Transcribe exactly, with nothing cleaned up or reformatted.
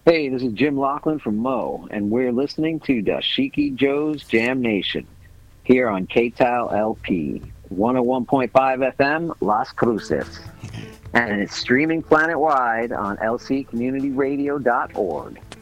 Hey, this is Jim Lachlan from Mo, and we're listening to Dashiki Joe's Jam Nation here on K T A L L P one oh one point five F M, Las Cruces. And it's streaming planet-wide on L C community radio dot org.